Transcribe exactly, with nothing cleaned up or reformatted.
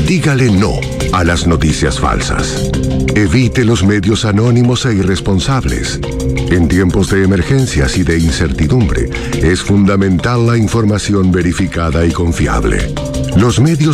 Dígale no a las noticias falsas. Evite los medios anónimos e irresponsables. En tiempos de emergencias y de incertidumbre, es fundamental la información verificada y confiable. Los medios